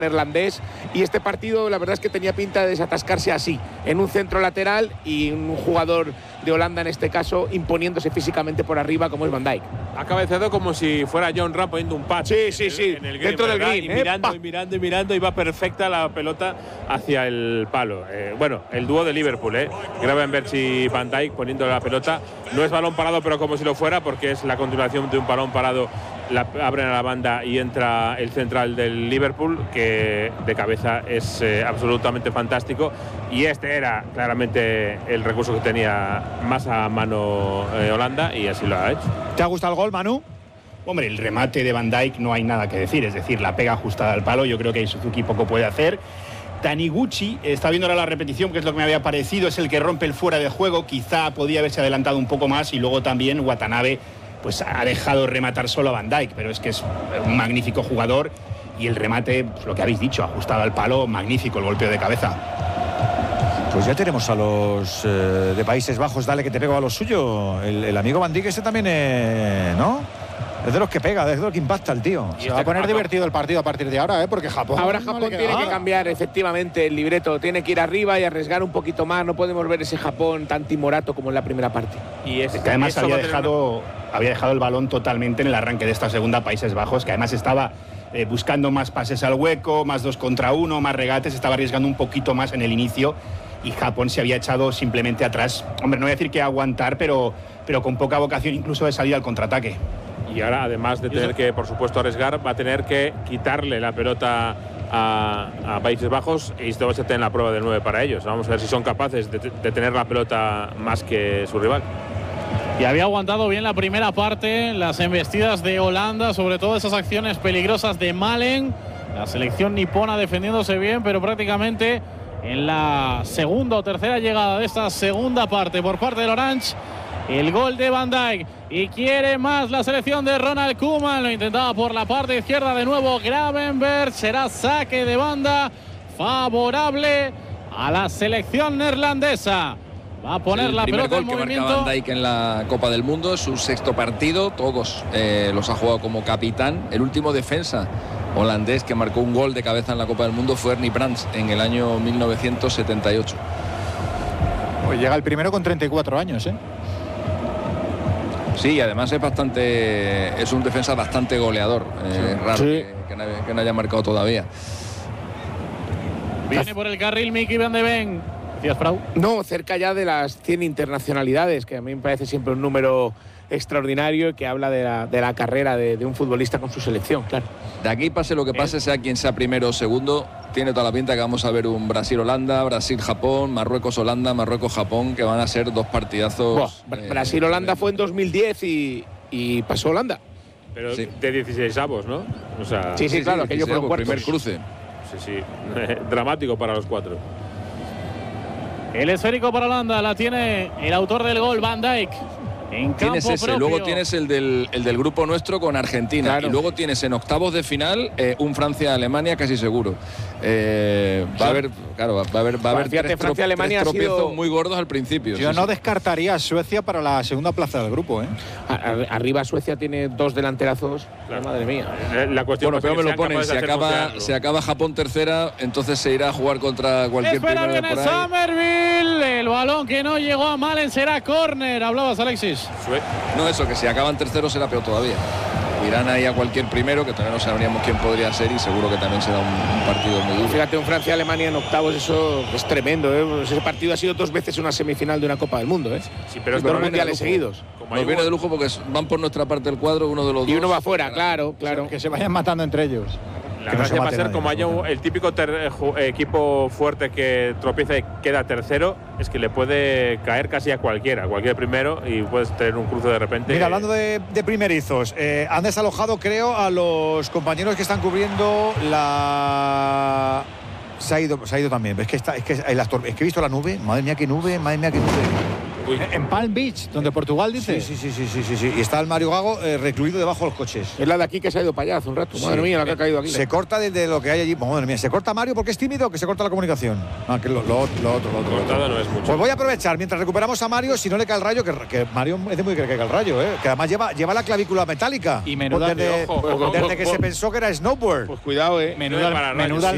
neerlandés, y este partido la verdad es que tenía pinta de desatascarse así, en un centro lateral y un jugador de Holanda en este caso imponiéndose físicamente por arriba como es Van Dijk. Ha cabeceado como si fuera John Ram poniendo un pat. Sí, en el green, dentro del ¿verdad? green. Y mirando y va perfecta la pelota hacia el palo. Bueno, el dúo de Liverpool, Gravenberch y Van Dijk poniendo la pelota. No es balón parado, pero como si lo fuera, porque es la continuación de un balón parado. Abren a la banda y entra el central del Liverpool, que de cabeza es absolutamente fantástico, y este era claramente el recurso que tenía más a mano Holanda, y así lo ha hecho. ¿Te ha gustado el gol, Manu? Hombre, el remate de Van Dijk no hay nada que decir, es decir, la pega ajustada al palo. Yo creo que Suzuki poco puede hacer. Taniguchi, está viendo ahora la repetición, que es lo que me había parecido, es el que rompe el fuera de juego. Quizá podía haberse adelantado un poco más, y luego también Watanabe pues ha dejado rematar solo a Van Dijk, pero es que es un magnífico jugador, y el remate, pues lo que habéis dicho, ajustado al palo, magnífico el golpeo de cabeza. Pues ya tenemos a los de Países Bajos. Dale que te pego a lo suyo. El amigo Van Dijk ese también, ¿no? Es de los que pega, es de los que impacta el tío. Se va a poner divertido el partido a partir de ahora, porque Japón... Ahora Japón tiene que cambiar efectivamente el libreto, tiene que ir arriba y arriesgar un poquito más. No podemos ver ese Japón tan timorato como en la primera parte. Y es que además había dejado el balón totalmente en el arranque de esta segunda, Países Bajos, que además estaba buscando más pases al hueco, más 2 contra 1, más regates, estaba arriesgando un poquito más en el inicio, y Japón se había echado simplemente atrás. Hombre, no voy a decir que aguantar, pero con poca vocación incluso de salir al contraataque. Y ahora, además de tener que, por supuesto, arriesgar, va a tener que quitarle la pelota a Países Bajos, y esto va a ser la prueba del 9 para ellos. Vamos a ver si son capaces de tener la pelota más que su rival. Y había aguantado bien la primera parte, las embestidas de Holanda, sobre todo esas acciones peligrosas de Malen. La selección nipona defendiéndose bien, pero prácticamente en la segunda o tercera llegada de esta segunda parte por parte del Orange, el gol de Van Dijk. Y quiere más la selección de Ronald Koeman. Lo intentaba por la parte izquierda de nuevo Gravenberch. Será saque de banda favorable a la selección neerlandesa. Va a poner la pelota en movimiento. El primer gol que marca Van Dijk en la Copa del Mundo, su 6º partido, todos los ha jugado como capitán. El último defensa holandés que marcó un gol de cabeza en la Copa del Mundo fue Ernie Brands en el año 1978. Pues llega el primero con 34 años, Sí, además es un defensa bastante goleador. Raro que no haya marcado todavía. Viene por el carril Mickey Van de Ven. ¿Decías, Frau? No, cerca ya de las 100 internacionalidades, que a mí me parece siempre un número extraordinario y que habla de la carrera de un futbolista con su selección, claro. De aquí, pase lo que pase, sea quien sea primero o segundo, tiene toda la pinta que vamos a ver un Brasil-Holanda, Brasil-Japón, Marruecos-Holanda, Marruecos-Japón, que van a ser dos partidazos. Brasil-Holanda fue en 2010 y pasó Holanda. Pero sí, de 16avos, ¿no? O sea, sí, claro, aquello fue un primer cruce. Sí. Dramático para los 4. El esférico para Holanda la tiene el autor del gol, Van Dijk. Tienes ese, propio. Luego tienes el del grupo nuestro con Argentina, claro. Y luego tienes en octavos de final un Francia-Alemania casi seguro. Va a haber tres tropiezos muy gordos al principio. Yo no descartaría a Suecia para la segunda plaza del grupo, Arriba Suecia tiene 2 delanterazos. Claro. Madre mía. La cuestión pero me lo ponen. Si acaba Japón tercera, entonces se irá a jugar contra cualquier primero de por ahí. Somerville, el balón que no llegó a Malen será córner. Hablabas, Alexis. No, eso, que si acaban terceros será peor todavía. Irán ahí a cualquier primero, que todavía no sabríamos quién podría ser, y seguro que también será un partido muy duro. Fíjate, un Francia-Alemania en octavos, eso es tremendo, Ese partido ha sido 2 veces una semifinal de una Copa del Mundo, Sí, pero es 2 mundiales seguidos. Nos viene de lujo porque van por nuestra parte del cuadro, uno de los dos. Y uno va afuera, claro. Que se vayan matando entre ellos. La gracia va a ser como haya el típico equipo fuerte que tropieza y queda tercero, es que le puede caer casi a cualquier primero, y puedes tener un cruce de repente. Mira, hablando de primerizos, han desalojado, creo, a los compañeros que están cubriendo la... Se ha ido también. Es que he visto la nube. Madre mía, qué nube. Uy. En Palm Beach, donde Portugal dice. Sí. Y está el Mario Gago recluido debajo de los coches. Es la de aquí que se ha ido para allá hace un rato. Madre mía, la que ha caído aquí. Se corta desde lo que hay allí. Madre mía, ¿se corta Mario porque es tímido o que se corta la comunicación? Que lo otro. Cortada no es mucho. Pues voy a aprovechar mientras recuperamos a Mario, si no le cae el rayo, que Mario es de muy que le caiga el rayo, que además lleva la clavícula metálica. Y menuda desde que se pensó que era snowboard. Pues cuidado, menuda